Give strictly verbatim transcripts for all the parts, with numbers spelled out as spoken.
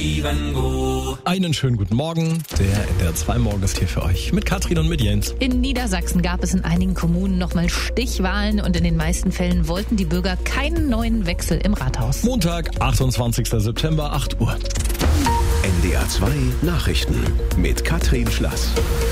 Einen schönen guten Morgen. Der N D R zwei Morgen ist hier für euch mit Katrin und mit Jens. In Niedersachsen gab es in einigen Kommunen nochmal Stichwahlen und in den meisten Fällen wollten die Bürger keinen neuen Wechsel im Rathaus. Montag, achtundzwanzigster September, acht Uhr. N D R zwei Nachrichten mit Katrin Schlass.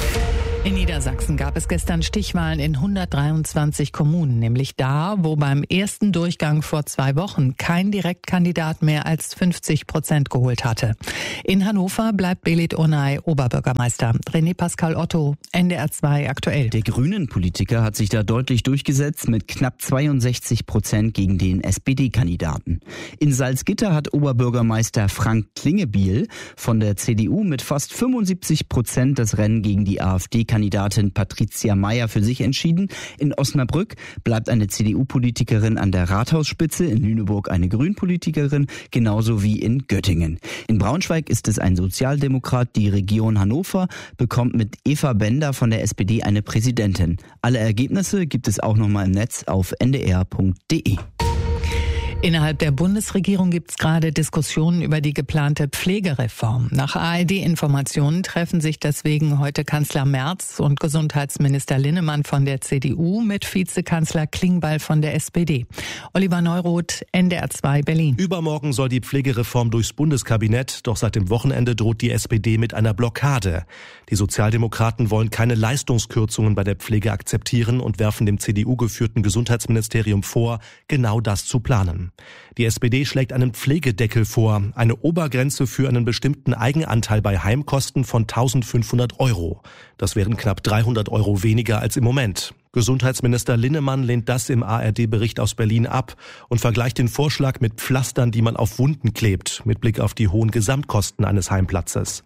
In Niedersachsen gab es gestern Stichwahlen in hundertdreiundzwanzig Kommunen, nämlich da, wo beim ersten Durchgang vor zwei Wochen kein Direktkandidat mehr als fünfzig Prozent geholt hatte. In Hannover bleibt Belit Onay Oberbürgermeister. René Pascal Otto, N D R zwei aktuell. Der Grünen-Politiker hat sich da deutlich durchgesetzt mit knapp zweiundsechzig Prozent gegen den S P D-Kandidaten. In Salzgitter hat Oberbürgermeister Frank Klingebiel von der C D U mit fast fünfundsiebzig Prozent das Rennen gegen die AfD Kandidatin Patricia Mayer für sich entschieden. In Osnabrück bleibt eine C D U-Politikerin an der Rathausspitze, in Lüneburg eine Grünpolitikerin, genauso wie in Göttingen. In Braunschweig ist es ein Sozialdemokrat. Die Region Hannover bekommt mit Eva Bender von der S P D eine Präsidentin. Alle Ergebnisse gibt es auch nochmal im Netz auf n d r punkt d e. Innerhalb der Bundesregierung gibt es gerade Diskussionen über die geplante Pflegereform. Nach A R D-Informationen treffen sich deswegen heute Kanzler Merz und Gesundheitsminister Linnemann von der C D U mit Vizekanzler Klingbeil von der S P D. Oliver Neuroth, N D R zwei Berlin. Übermorgen soll die Pflegereform durchs Bundeskabinett, doch seit dem Wochenende droht die S P D mit einer Blockade. Die Sozialdemokraten wollen keine Leistungskürzungen bei der Pflege akzeptieren und werfen dem C D U-geführten Gesundheitsministerium vor, genau das zu planen. Die S P D schlägt einen Pflegedeckel vor, eine Obergrenze für einen bestimmten Eigenanteil bei Heimkosten von eintausendfünfhundert Euro. Das wären knapp dreihundert Euro weniger als im Moment. Gesundheitsminister Linnemann lehnt das im A R D-Bericht aus Berlin ab und vergleicht den Vorschlag mit Pflastern, die man auf Wunden klebt, mit Blick auf die hohen Gesamtkosten eines Heimplatzes.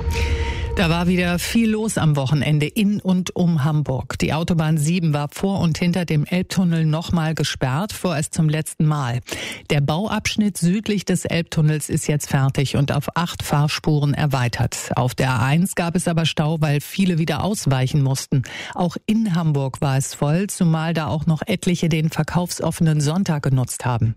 Da war wieder viel los am Wochenende in und um Hamburg. Die Autobahn sieben war vor und hinter dem Elbtunnel nochmal gesperrt, vorerst zum letzten Mal. Der Bauabschnitt südlich des Elbtunnels ist jetzt fertig und auf acht Fahrspuren erweitert. Auf der A eins gab es aber Stau, weil viele wieder ausweichen mussten. Auch in Hamburg war es voll, zumal da auch noch etliche den verkaufsoffenen Sonntag genutzt haben.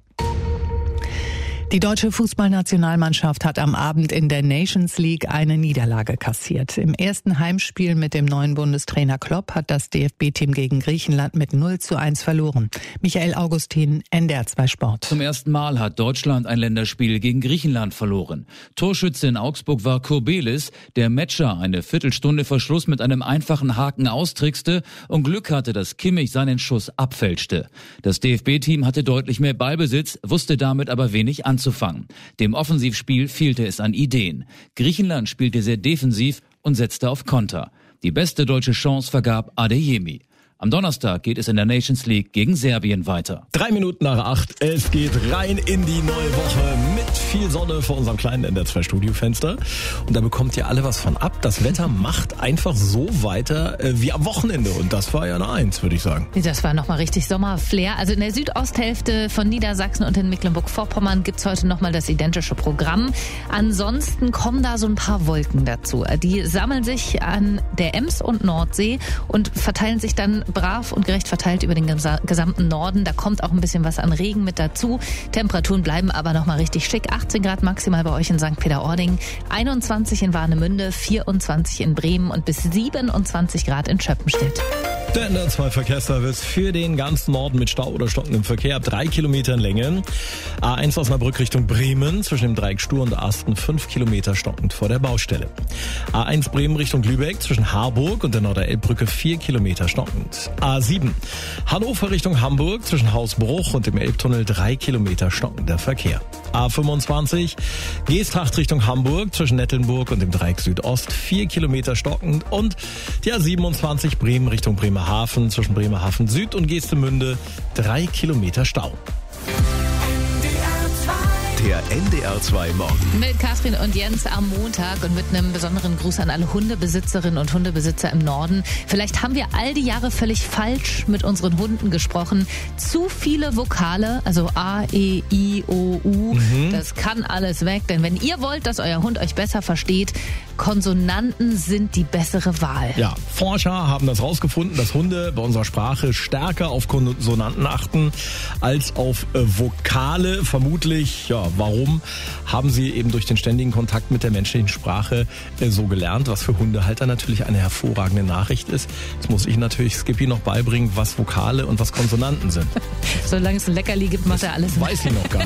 Die deutsche Fußballnationalmannschaft hat am Abend in der Nations League eine Niederlage kassiert. Im ersten Heimspiel mit dem neuen Bundestrainer Klopp hat das D F B-Team gegen Griechenland mit null zu eins verloren. Michael Augustin, N D R zwei Sport. Zum ersten Mal hat Deutschland ein Länderspiel gegen Griechenland verloren. Torschütze in Augsburg war Kurbelis, der Matcher eine Viertelstunde vor Schluss mit einem einfachen Haken austrickste und Glück hatte, dass Kimmich seinen Schuss abfälschte. Das D F B-Team hatte deutlich mehr Ballbesitz, wusste damit aber wenig an. Anzufangen. Dem Offensivspiel fehlte es an Ideen. Griechenland spielte sehr defensiv und setzte auf Konter. Die beste deutsche Chance vergab Adeyemi. Am Donnerstag geht es in der Nations League gegen Serbien weiter. Drei Minuten nach acht. Es geht rein in die neue Woche mit viel Sonne vor unserem kleinen N D R zwei Studiofenster. Und da bekommt ihr alle was von ab. Das Wetter macht einfach so weiter äh, wie am Wochenende. Und das war ja eine Eins, würde ich sagen. Das war nochmal richtig Sommerflair. Also in der Südosthälfte von Niedersachsen und in Mecklenburg-Vorpommern gibt's heute nochmal das identische Programm. Ansonsten kommen da so ein paar Wolken dazu. Die sammeln sich an der Ems und Nordsee und verteilen sich dann brav und gerecht verteilt über den gesamten Norden. Da kommt auch ein bisschen was an Regen mit dazu. Temperaturen bleiben aber noch mal richtig schick. achtzehn Grad maximal bei euch in Sankt Peter-Ording, einundzwanzig in Warnemünde, vierundzwanzig in Bremen und bis siebenundzwanzig Grad in Schöppenstedt. Der N D R zwei Verkehrsservice für den ganzen Norden mit Stau oder stockendem Verkehr ab drei Kilometern Länge. A eins Osnabrück Richtung Bremen zwischen dem Dreieck Stur und Asten fünf Kilometer stockend vor der Baustelle. A eins Bremen Richtung Lübeck zwischen Harburg und der Norderelbbrücke vier Kilometer stockend. A sieben Hannover Richtung Hamburg zwischen Hausbruch und dem Elbtunnel drei Kilometer stockender Verkehr. A fünfundzwanzig Geesthacht Richtung Hamburg zwischen Nettelnburg und dem Dreieck Südost vier Kilometer stockend und die A siebenundzwanzig Bremen Richtung Bremerhaven zwischen Bremerhaven Süd und Geestemünde drei Kilometer Stau. Der N D R zwei Morgen. Mit Katrin und Jens am Montag und mit einem besonderen Gruß an alle Hundebesitzerinnen und Hundebesitzer im Norden. Vielleicht haben wir all die Jahre völlig falsch mit unseren Hunden gesprochen. Zu viele Vokale, also A, E, I, O, U, mhm. Das kann alles weg. Denn wenn ihr wollt, dass euer Hund euch besser versteht, Konsonanten sind die bessere Wahl. Ja, Forscher haben das rausgefunden, dass Hunde bei unserer Sprache stärker auf Konsonanten achten als auf äh, Vokale. Vermutlich, ja, warum haben sie eben durch den ständigen Kontakt mit der menschlichen Sprache äh, so gelernt, was für Hundehalter natürlich eine hervorragende Nachricht ist. Jetzt muss ich natürlich Skippy noch beibringen, was Vokale und was Konsonanten sind. Solange es ein Leckerli gibt, macht er alles. Weiß ich noch gar nicht.